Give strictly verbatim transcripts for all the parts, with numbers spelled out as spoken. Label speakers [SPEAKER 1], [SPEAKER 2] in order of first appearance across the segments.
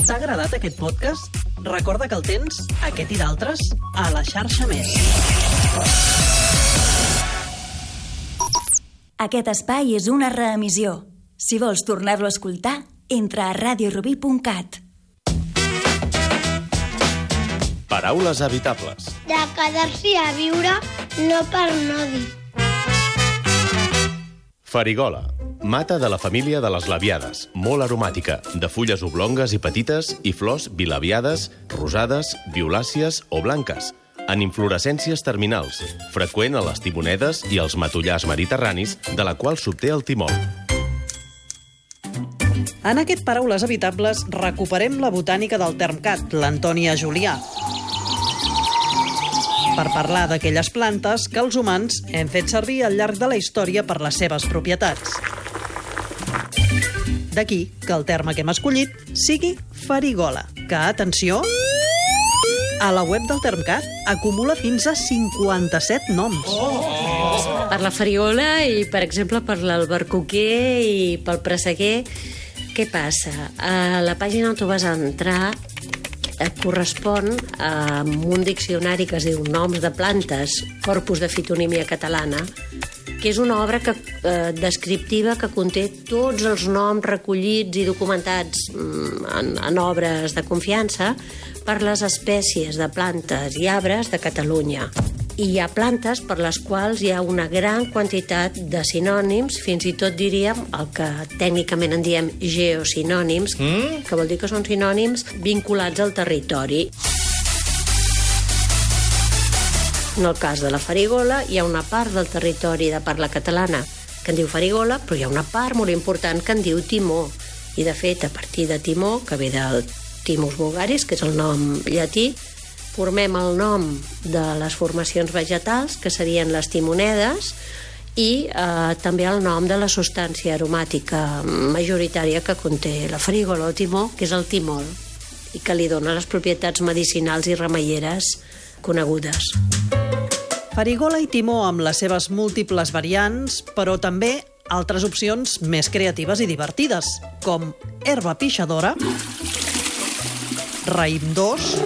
[SPEAKER 1] T'ha agradat aquest podcast? Recorda que el tens, aquest i d'altres, a la xarxa Més.
[SPEAKER 2] Aquest espai és una reemissió. Si vols tornar-lo a escoltar, entra a radio rubí punt cat.
[SPEAKER 3] Paraules habitables.
[SPEAKER 4] De quedar-s'hi a viure, no per no dir.
[SPEAKER 3] Farigola. Mata de la família de les labiades, molt aromàtica, de fulles oblongues i petites i flors bilabiades, rosades, violàcies o blanques, en inflorescències terminals, freqüent a les timonedes i als matollars mediterranis, de la qual s'obté el timol.
[SPEAKER 1] En aquest Paraules habitables recuperem la botànica del Termcat, l'Antònia Julià, per parlar d'aquelles plantes que els humans hem fet servir al llarg de la història per les seves propietats. D'aquí que el terme que hem escollit sigui farigola, que, atenció, a la web del Termcat acumula fins a cinquanta-set noms.
[SPEAKER 5] Oh! Per la farigola i, per exemple, per l'albercoquer i pel presseguer, què passa? A la pàgina on tu vas entrar correspon a un diccionari que es diu Noms de plantes, Corpus de Fitonímia Catalana, que és una obra que, eh, descriptiva que conté tots els noms recollits i documentats en, en obres de confiança per les espècies de plantes i arbres de Catalunya. I hi ha plantes per les quals hi ha una gran quantitat de sinònims, fins i tot diríem el que tècnicament en diem geosinònims, mm? que vol dir que són sinònims vinculats al territori. En el cas de la farigola, hi ha una part del territori de parla catalana que en diu farigola, però hi ha una part molt important que en diu timó. I, de fet, a partir de timó, que ve del Timus vulgaris, que és el nom llatí, formem el nom de les formacions vegetals, que serien les timonedes, i eh, també el nom de la substància aromàtica majoritària que conté la farigola o timó, que és el timol, i que li dona les propietats medicinals i remeieres conegudes.
[SPEAKER 1] Farigola i timó amb les seves múltiples variants, però també altres opcions més creatives i divertides, com herba pixadora, raïm d'ós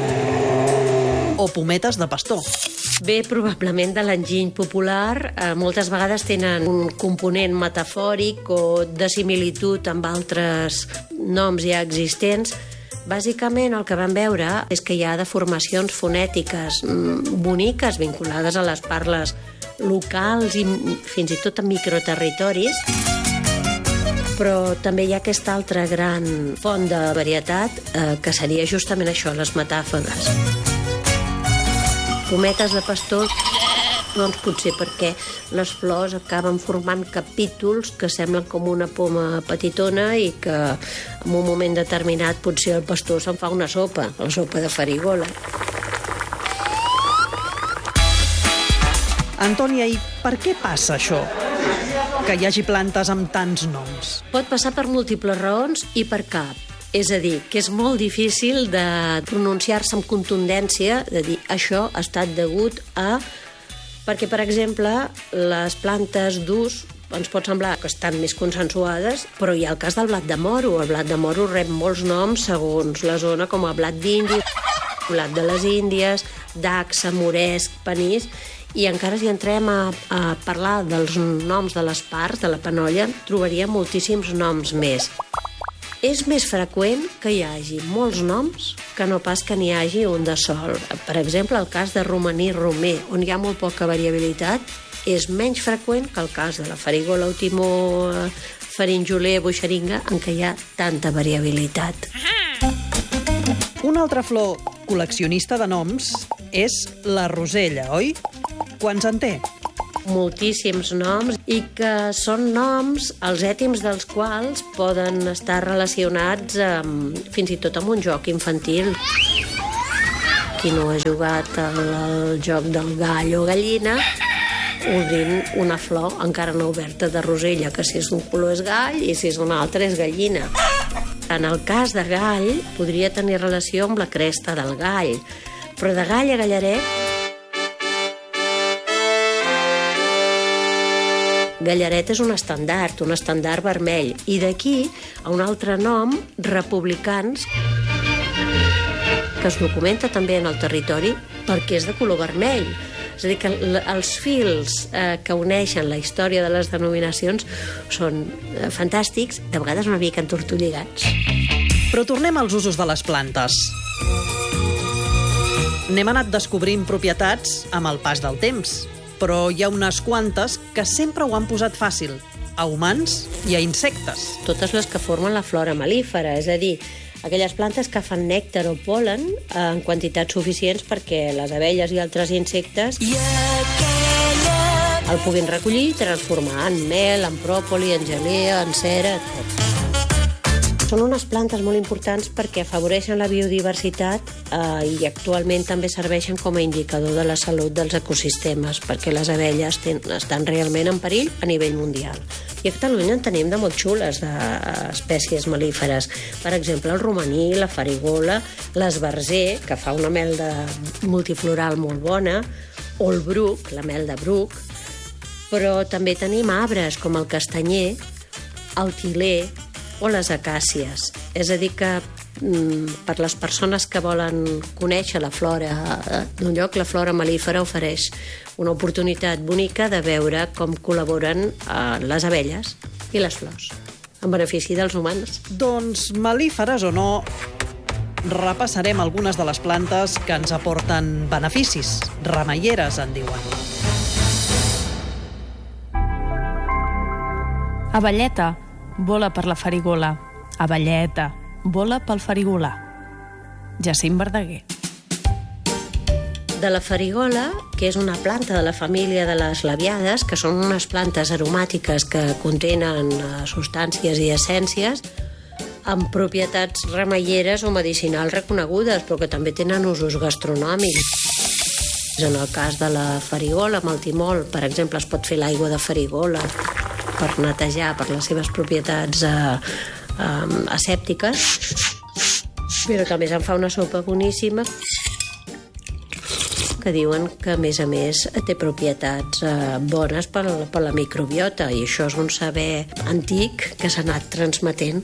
[SPEAKER 1] o pometes de pastor.
[SPEAKER 5] Ve probablement de l'enginy popular, eh, moltes vegades tenen un component metafòric o de similitud amb altres noms ja existents. Bàsicament el que vam veure és que hi ha deformacions fonètiques boniques vinculades a les parles locals i fins i tot a microterritoris, però també hi ha aquesta altra gran font de varietat eh, que seria justament això, les metàfores. Pometes de pastor, doncs potser perquè les flors acaben formant capítols que semblen com una poma petitona i que en un moment determinat potser el pastor se'n fa una sopa, la sopa de farigola.
[SPEAKER 1] Antònia, i per què passa això? Que hi hagi plantes amb tants noms?
[SPEAKER 5] Pot passar per múltiples raons i per cap. És a dir, que és molt difícil de pronunciar-se amb contundència, de dir això ha estat degut a... Perquè, per exemple, les plantes d'ús ens pot semblar que estan més consensuades, però hi ha el cas del blat de moro. El blat de moro rep molts noms segons la zona, com el blat d'Índia, blat de les Índies, dacsa, moresc, panís, i encara si entrem a, a parlar dels noms de les parts, de la panolla, trobaríem moltíssims noms més. És més freqüent que hi hagi molts noms que no pas que n'hi hagi un de sol. Per exemple, el cas de romaní romer, on hi ha molt poca variabilitat, és menys freqüent que el cas de la farigola o timó, farinjoler, boixeringa, en què hi ha tanta variabilitat.
[SPEAKER 1] Una altra flor col·leccionista de noms és la rosella, oi? Quants en té?
[SPEAKER 5] Moltíssims noms i que són noms els ètims dels quals poden estar relacionats amb, fins i tot amb un joc infantil. Qui no ha jugat al, al joc del gall o gallina, obrint una flor encara no oberta de rosella, que si és un color és gall i si és un altre és gallina. En el cas de gall, podria tenir relació amb la cresta del gall, però de gall a gallaret gallaret és un estandard, un estandard vermell. I d'aquí a un altre nom, republicans, que es documenta també en el territori perquè és de color vermell. És a dir, que els fils eh, que uneixen la història de les denominacions són eh, fantàstics, de vegades una mica entortolligats.
[SPEAKER 1] Però tornem als usos de les plantes. N'hem anat descobrint propietats amb el pas del temps, però hi ha unes quantes que sempre ho han posat fàcil, a humans i a insectes.
[SPEAKER 5] Totes les que formen la flora melífera, és a dir, aquelles plantes que fan nèctar o pol·len en quantitats suficients perquè les abelles i altres insectes el puguin recollir i transformar en mel, en pròpoli, en gelea, en cera, etcètera. Són unes plantes molt importants perquè afavoreixen la biodiversitat eh, i actualment també serveixen com a indicador de la salut dels ecosistemes, perquè les abelles ten, estan realment en perill a nivell mundial. I a Catalunya en tenim de molt xules d'espècies melíferes. Per exemple, el romaní, la farigola, l'esbarzer, que fa una mel de multifloral molt bona, o el bruc, la mel de bruc, però també tenim arbres com el castanyer, el tiler o les acàcies. És a dir que mm, per les persones que volen conèixer la flora d'un lloc, la flora melífera ofereix una oportunitat bonica de veure com col·laboren eh, les abelles i les flors, en benefici dels humans.
[SPEAKER 1] Doncs, melíferes o no, repassarem algunes de les plantes que ens aporten beneficis. Remeieres, en diuen.
[SPEAKER 6] Abelleta vola per la farigola. Abelleta vola pel farigolà. Jacint Verdaguer.
[SPEAKER 5] De la farigola, que és una planta de la família de les labiades, que són unes plantes aromàtiques que contenen substàncies i essències amb propietats remeieres o medicinals reconegudes, però que també tenen usos gastronòmics. En el cas de la farigola, amb el timol, per exemple, es pot fer l'aigua de farigola per netejar, per les seves propietats eh, eh, asèptiques, però també se'n fa una sopa boníssima que diuen que, a més a més, té propietats eh, bones per, per la microbiota, i això és un saber antic que s'ha anat transmetent.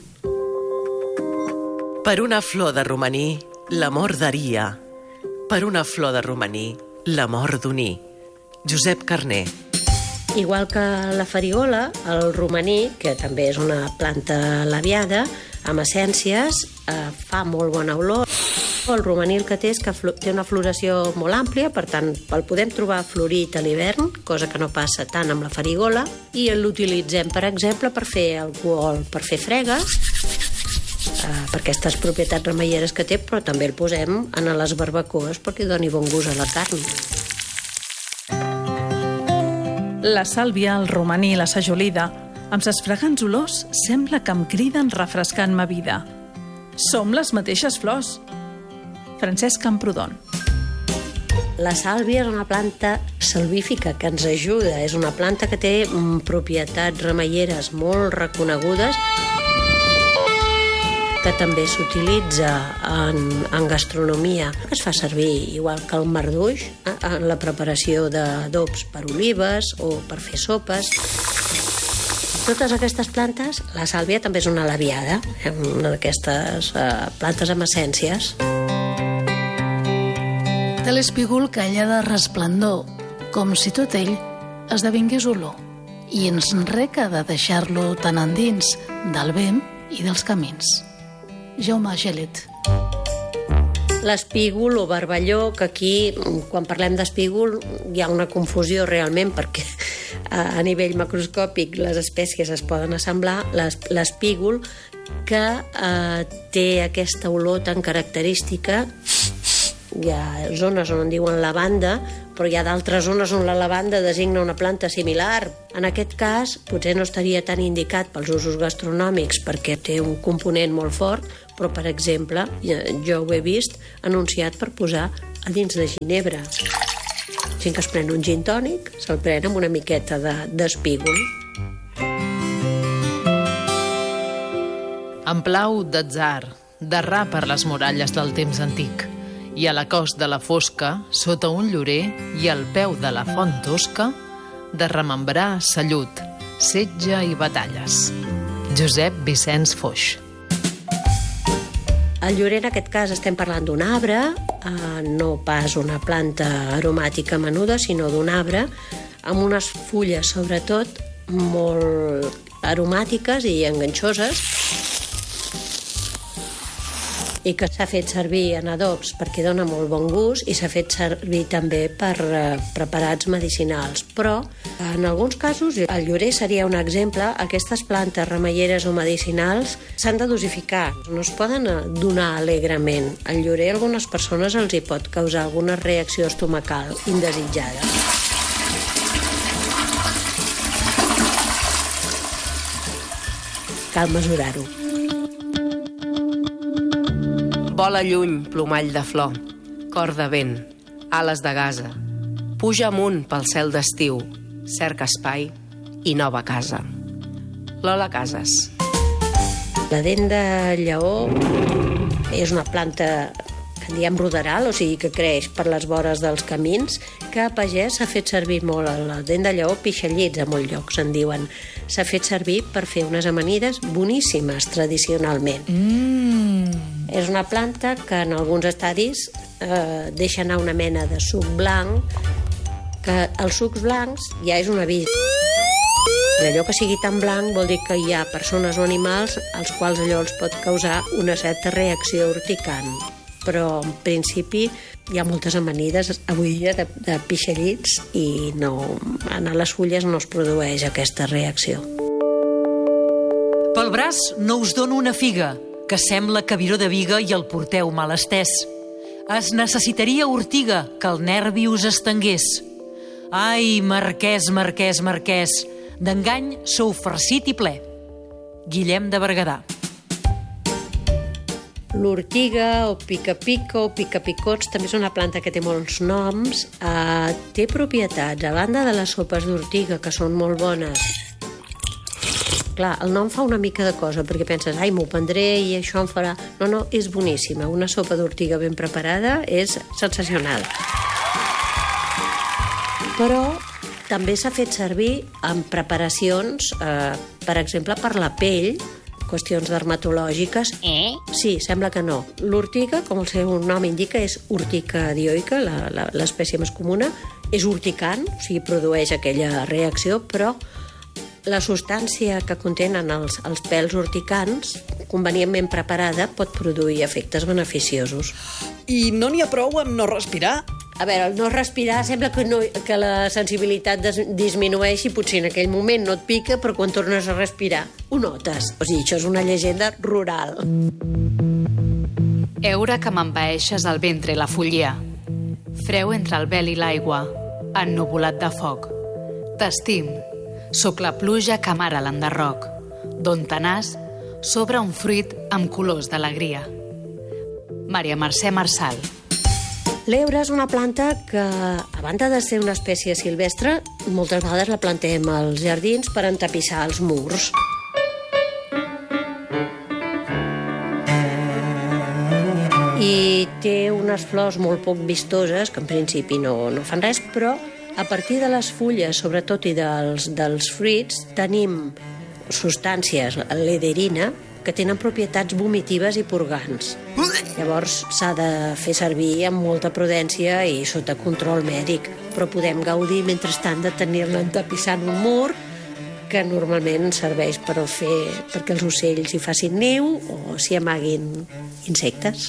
[SPEAKER 7] Per una flor de romaní, l'amor daria. Per una flor de romaní, l'amor d'unir. Josep Carner.
[SPEAKER 5] Igual que la farigola, el romaní, que també és una planta labiada, amb essències, eh, fa molt bona olor. El romaní el que té és que té una floració molt àmplia, per tant, el podem trobar florit a l'hivern, cosa que no passa tant amb la farigola, i l'utilitzem, per exemple, per fer alcohol, per fer fregues, eh, per aquestes propietats remeieres que té, però també el posem en les barbacoes perquè doni bon gust a la carn.
[SPEAKER 6] La sàlvia, el romaní i la sajolida, amb ses fragants olors, sembla que em criden refrescant-me vida. Som les mateixes flors. Francesc Camprodon.
[SPEAKER 5] La sàlvia és una planta salvífica que ens ajuda. És una planta que té propietats remeieres molt reconegudes, que també s'utilitza en, en gastronomia. Es fa servir, igual que el marduix, en la preparació d'adobs per olives o per fer sopes. Totes aquestes plantes, la sàlvia també és una labiada, una d'aquestes uh, plantes amb essències.
[SPEAKER 8] Té l'espígol calla de resplendor, com si tot ell esdevingués olor, i ens reca de deixar-lo tan endins del vent i dels camins. Jaume Gelet.
[SPEAKER 5] L'espígol o barballó, que aquí, quan parlem d'espígol, hi ha una confusió realment, perquè a nivell macroscòpic les espècies es poden assemblar. L'espígol, que eh, té aquesta olor tan característica, hi ha zones on en diuen lavanda, però hi ha d'altres zones on la lavanda designa una planta similar. En aquest cas, potser no estaria tan indicat pels usos gastronòmics perquè té un component molt fort, però, per exemple, jo ho he vist anunciat per posar a dins de ginebra. Gent que es pren un gin tònic, se'l pren amb una miqueta d'espígol.
[SPEAKER 9] En plau d'atzar, d'errar per les muralles del temps antic, i a la cost de la fosca, sota un llorer i al peu de la font tosca, de remembrar sallut, setge i batalles. Josep Vicenç Foix.
[SPEAKER 5] El llorer, en aquest cas, estem parlant d'un arbre, eh, no pas una planta aromàtica menuda, sinó d'un arbre, amb unes fulles, sobretot, molt aromàtiques i enganxoses, i que s'ha fet servir en adobs perquè dona molt bon gust i s'ha fet servir també per uh, preparats medicinals. Però, en alguns casos, el llorer seria un exemple. Aquestes plantes remeieres o medicinals s'han de dosificar, no es poden donar alegrement. El llorer a algunes persones els hi pot causar alguna reacció estomacal indesitjada. Cal mesurar-ho.
[SPEAKER 10] Vola lluny, plomall de flor, cor de vent, ales de gasa. Puja amunt pel cel d'estiu, cerca espai i nova casa. Lola Casas.
[SPEAKER 5] La dent de lleó és una planta que en diem ruderal, o sigui que creix per les vores dels camins, que a pagès s'ha fet servir molt. La dent de lleó, pixallits a molts llocs en diuen. S'ha fet servir per fer unes amanides boníssimes tradicionalment. Mm. És una planta que en alguns estadis eh, deixa anar una mena de suc blanc, que els sucs blancs ja és un avís. I allò que sigui tan blanc vol dir que hi ha persones o animals als quals allò els pot causar una certa reacció urticant. Però en principi hi ha moltes amanides avui dia de, de pixallits i no, en les fulles no es produeix aquesta reacció.
[SPEAKER 11] Pel braç no us dono una figa, que sembla que viró de viga i el porteu mal estès. Es necessitaria ortiga, que el nervi us estengués. Ai, marquès, marquès, marquès, d'engany sou farcit i ple. Guillem de Berguedà.
[SPEAKER 5] L'ortiga o pica-pica o pica-picots també és una planta que té molts noms. Uh, té propietats, a banda de les sopes d'ortiga, que són molt bones. Clar, el nom fa una mica de cosa, perquè penses, ai, m'ho prendré i això em farà... No, no, és boníssima. Una sopa d'ortiga ben preparada és sensacional. Però també s'ha fet servir en preparacions, eh, per exemple, per la pell, qüestions dermatològiques. Eh? Sí, sembla que no. L'ortiga, com el seu nom indica, és urtica dioica, l'espècie més comuna, és urticant, o sigui, produeix aquella reacció, però la substància que contenen els, els pèls urticants, convenientment preparada, pot produir efectes beneficiosos.
[SPEAKER 1] I no n'hi ha prou amb no respirar?
[SPEAKER 5] A veure, el no respirar sembla que, no, que la sensibilitat des, disminueix i potser en aquell moment no et pica, però quan tornes a respirar ho notes. O sigui, això és una llegenda rural.
[SPEAKER 12] Heura que m'envaeixes el ventre i la follia. Freu entre el vel i l'aigua, ennuvolat de foc. T'estim. Soc la pluja que amara l'enderroc, d'on t'anàs sobre un fruit amb colors d'alegria. Maria Mercè Marçal.
[SPEAKER 5] L'heura és una planta que, a banda de ser una espècie silvestre, moltes vegades la plantem als jardins per entapissar els murs. I té unes flors molt poc vistoses, que en principi no, no fan res, però a partir de les fulles, sobretot, i dels, dels fruits, tenim substàncies, l'ederina, que tenen propietats vomitives i purgants. Llavors s'ha de fer servir amb molta prudència i sota control mèdic, però podem gaudir mentrestant de tenir-la entapissant un mur, que normalment serveix per fer, perquè els ocells hi facin niu o s'hi amaguin insectes.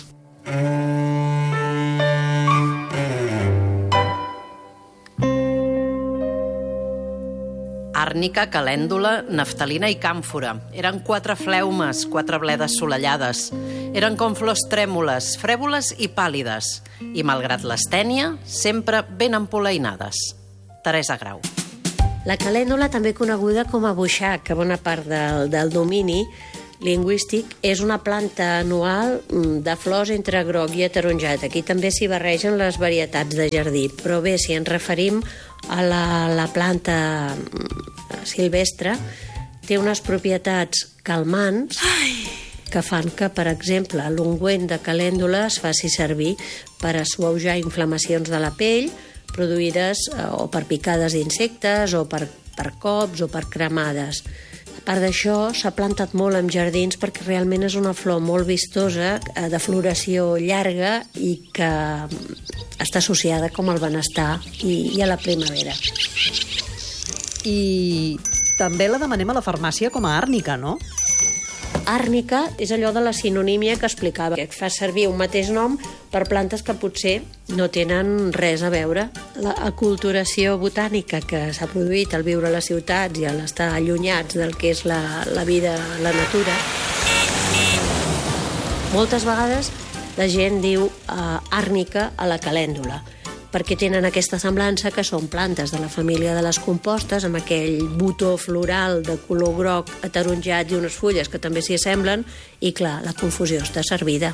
[SPEAKER 10] Àrnica, calèndula, naftalina i càmfora. Eren quatre fleumes, quatre bledes solellades. Eren com flors trèmoles, frèvoles i pàl·lides. I, malgrat l'astènia, sempre ben empolainades. Teresa Grau.
[SPEAKER 5] La calèndula, també coneguda com a boixac, que bona part del, del domini lingüístic, és una planta anual de flors entre groc i ataronjat. Aquí també s'hi barregen les varietats de jardí. Però bé, si ens referim a la, la planta silvestre, té unes propietats calmants que fan que, per exemple, l'ungüent de calèndula es faci servir per assuaujar inflamacions de la pell produïdes o per picades d'insectes o per per cops o per cremades. A part d'això, s'ha plantat molt en jardins perquè realment és una flor molt vistosa, de floració llarga i que està associada com al benestar i, i a la primavera.
[SPEAKER 1] I també la demanem a la farmàcia com a àrnica, no?
[SPEAKER 5] Àrnica és allò de la sinonímia que explicava, que fa servir un mateix nom per plantes que potser no tenen res a veure. La aculturació botànica que s'ha produït al viure a les ciutats i al estar allunyats del que és la, la vida, la natura, moltes vegades la gent diu eh, àrnica a la calèndula, perquè tenen aquesta semblança que són plantes de la família de les compostes, amb aquell botó floral de color groc ataronjat i unes fulles que també s'hi assemblen, i clar, la confusió està servida.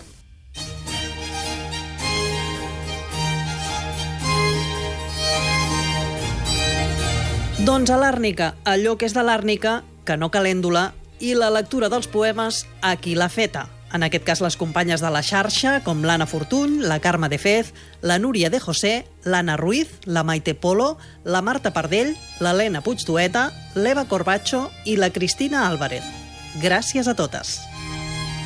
[SPEAKER 1] Doncs a l'àrnica, allò que és de l'àrnica, que no calèndula, i la lectura dels poemes a qui l'ha feta. En aquest cas, les companyes de la xarxa, com l'Anna Fortuny, la Carme de Fez, la Núria de José, l'Anna Ruiz, la Maite Polo, la Marta Pardell, l'Helena Puigdueta, l'Eva Corbacho i la Cristina Álvarez. Gràcies a totes.